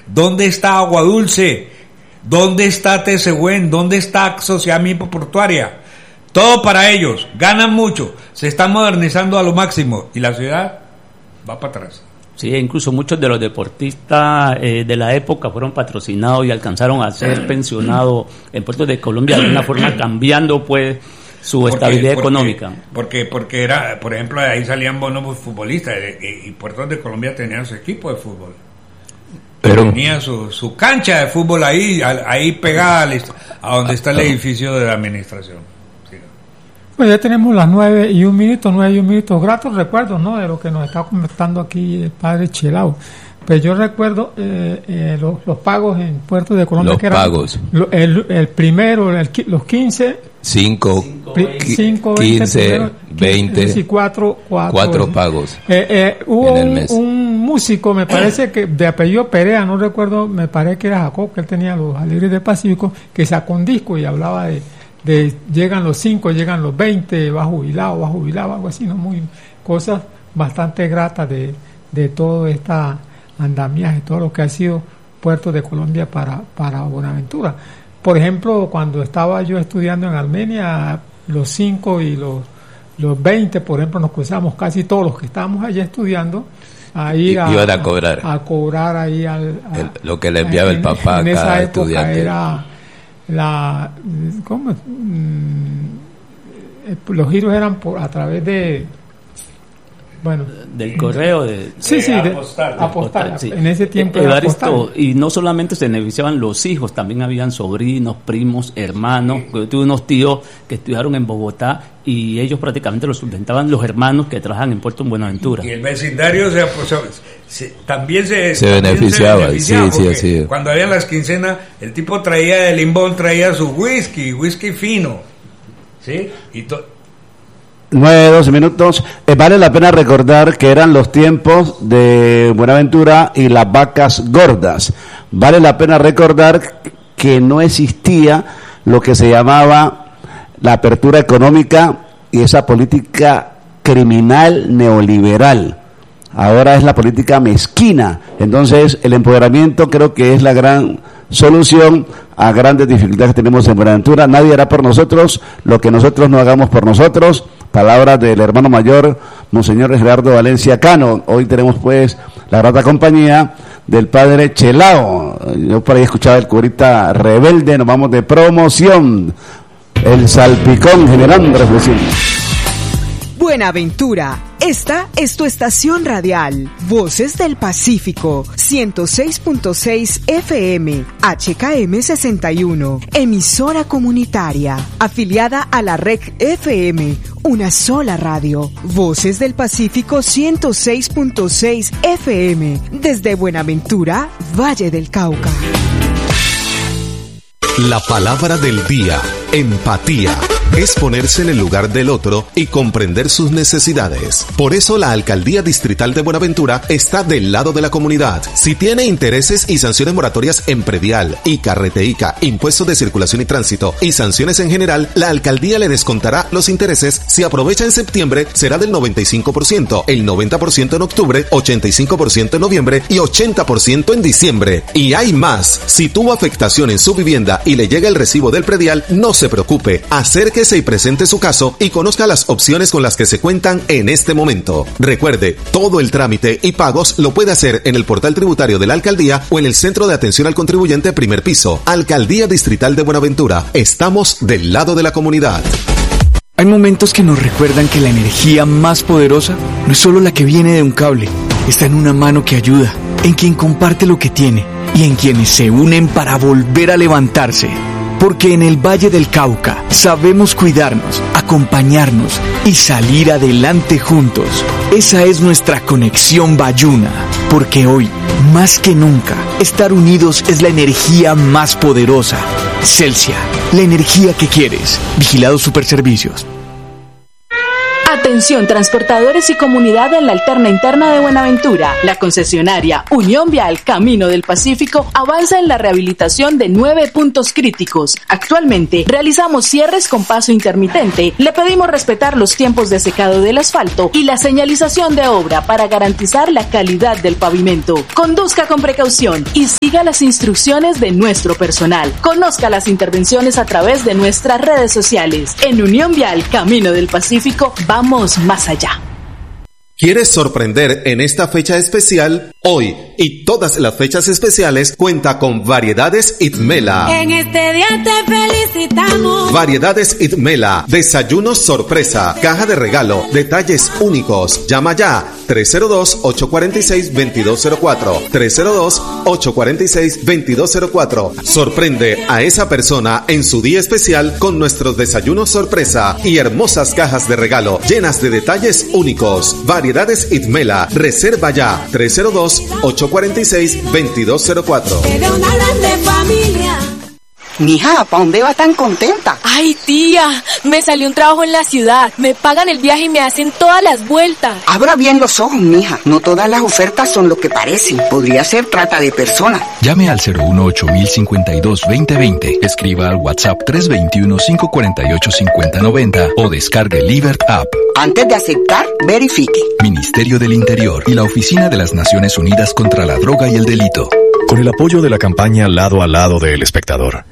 ¿Dónde está Agua Dulce? ¿Dónde está Tesehuen? ¿Dónde está Sociedad Minera Portuaria? Todo para ellos, ganan mucho, se están modernizando a lo máximo y la ciudad va para atrás. Sí, incluso muchos de los deportistas de la época fueron patrocinados y alcanzaron a ser pensionados en Puertos de Colombia de alguna forma, cambiando pues su estabilidad económica. Porque era, por ejemplo, ahí salían buenos futbolistas y Puertos de Colombia tenía su equipo de fútbol. Pero tenía su cancha de fútbol ahí pegada a donde está el edificio de la administración. Sí. Pues ya tenemos las 9:01, gratos recuerdos, ¿no?, de lo que nos está comentando aquí el padre Chelao. Pues yo recuerdo los pagos en Puertos de Colombia, los que eran pagos. El primero, los 15, 5, 15, 20, 4 pagos hubo un músico, me parece que de apellido Perea, no recuerdo, me parece que era Jacob, que él tenía los Alegres del Pacífico, que sacó un disco y hablaba de llegan los 5, llegan los 20, va jubilado, algo así, ¿no? Muy cosas bastante gratas de todo esta andamiaje, todo lo que ha sido Puertos de Colombia para Buenaventura. Por ejemplo, cuando estaba yo estudiando en Armenia, los 5 y los 20, por ejemplo, nos cruzamos casi todos los que estábamos allá estudiando ahí iban a cobrar ahí lo que le enviaba el papá a cada estudiante. Era los giros eran a través de del correo apostar. Sí. En ese tiempo Evaristo, y no solamente se beneficiaban los hijos, también habían sobrinos, primos, hermanos. Yo tuve unos tíos que estudiaron en Bogotá y ellos prácticamente los sustentaban los hermanos que trabajan en Puerto Buenaventura. Y el vecindario también se beneficiaba, sí. Cuando había las quincenas, el tipo traía de Limbón, traía su whisky fino, ¿sí? Y 9:12. Vale la pena recordar que eran los tiempos de Buenaventura y las vacas gordas. Vale la pena recordar que no existía lo que se llamaba la apertura económica y esa política criminal neoliberal. Ahora es la política mezquina. Entonces el empoderamiento creo que es la gran solución a grandes dificultades que tenemos en Buenaventura. Nadie hará por nosotros lo que nosotros no hagamos por nosotros. Palabras del hermano mayor, Monseñor Gerardo Valencia Cano. Hoy tenemos pues la grata compañía del padre Chelao. Yo por ahí escuchaba el curita rebelde. Nos vamos de promoción. El salpicón generando reflexión. Buenaventura, esta es tu estación radial, Voces del Pacífico, 106.6 FM, HKM 61, emisora comunitaria, afiliada a la REC FM, una sola radio, Voces del Pacífico 106.6 FM, desde Buenaventura, Valle del Cauca. La palabra del día, empatía. Es ponerse en el lugar del otro y comprender sus necesidades. Por eso la Alcaldía Distrital de Buenaventura está del lado de la comunidad. Si tiene intereses y sanciones moratorias en predial, ICA, Reteica, impuestos de circulación y tránsito y sanciones en general, la Alcaldía le descontará los intereses. Si aprovecha en septiembre, será del 95%, el 90% en octubre, 85% en noviembre y 80% en diciembre. Y hay más. Si tuvo afectación en su vivienda y le llega el recibo del predial, no se preocupe. Acérquese y presente su caso y conozca las opciones con las que se cuentan en este momento. Recuerde, todo el trámite y pagos lo puede hacer en el portal tributario de la Alcaldía o en el Centro de Atención al Contribuyente primer piso. Alcaldía Distrital de Buenaventura. Estamos del lado de la comunidad. Hay momentos que nos recuerdan que la energía más poderosa no es solo la que viene de un cable, está en una mano que ayuda, en quien comparte lo que tiene y en quienes se unen para volver a levantarse. Porque en el Valle del Cauca sabemos cuidarnos, acompañarnos y salir adelante juntos. Esa es nuestra conexión bayuna. Porque hoy, más que nunca, estar unidos es la energía más poderosa. Celsia, la energía que quieres. Vigilado Superservicios. Atención transportadores y comunidad en la alterna interna de Buenaventura. La concesionaria Unión Vial Camino del Pacífico avanza en la rehabilitación de 9 puntos críticos. Actualmente realizamos cierres con paso intermitente. Le pedimos respetar los tiempos de secado del asfalto y la señalización de obra para garantizar la calidad del pavimento. Conduzca con precaución y siga las instrucciones de nuestro personal. Conozca las intervenciones a través de nuestras redes sociales. En Unión Vial Camino del Pacífico vamos más allá. ¿Quieres sorprender en esta fecha especial? Hoy y todas las fechas especiales cuenta con Variedades Itmela. En este día te felicitamos. Variedades Itmela, desayunos sorpresa, caja de regalo, detalles únicos. Llama ya 302-846-2204. 302-846-2204. Sorprende a esa persona en su día especial con nuestros desayunos sorpresa y hermosas cajas de regalo llenas de detalles únicos. Variedades Itmela, reserva ya 302-846-2204. De una grande familia. Mija, ¿pa' dónde va tan contenta? Ay, tía, me salió un trabajo en la ciudad. Me pagan el viaje y me hacen todas las vueltas. Abra bien los ojos, mija. No todas las ofertas son lo que parecen. Podría ser trata de personas. Llame al 018-052-2020. Escriba al WhatsApp 321-548-5090 o descargue Libert App. Antes de aceptar, verifique. Ministerio del Interior y la Oficina de las Naciones Unidas contra la Droga y el Delito. Con el apoyo de la campaña Lado a Lado de El Espectador.